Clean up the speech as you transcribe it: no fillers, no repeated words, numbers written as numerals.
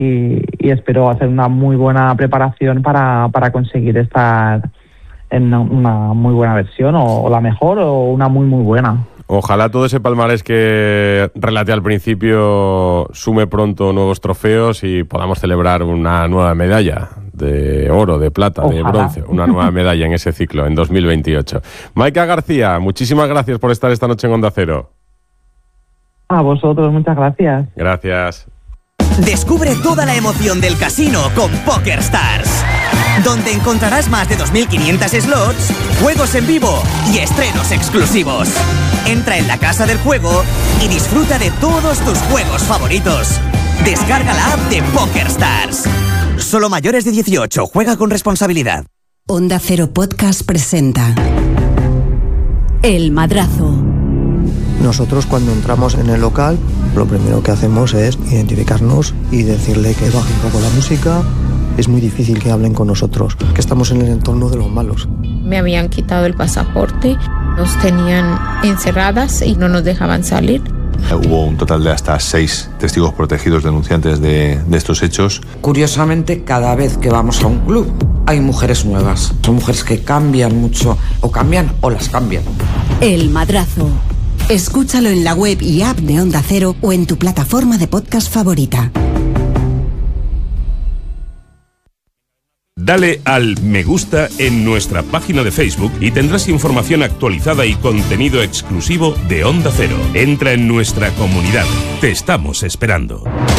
y espero hacer una muy buena preparación para conseguir estar en una muy buena versión, o la mejor, o una muy muy buena. Ojalá todo ese palmarés que relaté al principio sume pronto nuevos trofeos y podamos celebrar una nueva medalla de oro, de plata, Ojalá. de bronce, una nueva medalla en ese ciclo, en 2028. Maika García, muchísimas gracias por estar esta noche en Onda Cero. A vosotros, muchas gracias. Gracias. Descubre toda la emoción del casino con PokerStars, donde encontrarás más de 2.500 slots, juegos en vivo y estrenos exclusivos. Entra en la casa del juego y disfruta de todos tus juegos favoritos. Descarga la app de PokerStars. Solo mayores de 18. Juega con responsabilidad. Onda Cero Podcast presenta El Madrazo. Nosotros cuando entramos en el local, lo primero que hacemos es identificarnos y decirle que baje un poco la música. Es muy difícil que hablen con nosotros, que estamos en el entorno de los malos. Me habían quitado el pasaporte, nos tenían encerradas y no nos dejaban salir. Hubo un total de hasta 6 testigos protegidos denunciantes de estos hechos. Curiosamente, cada vez que vamos a un club hay mujeres nuevas. Son mujeres que cambian mucho, o cambian o las cambian. El Madrazo. Escúchalo en la web y app de Onda Cero o en tu plataforma de podcast favorita. Dale al me gusta en nuestra página de Facebook y tendrás información actualizada y contenido exclusivo de Onda Cero. Entra en nuestra comunidad. Te estamos esperando.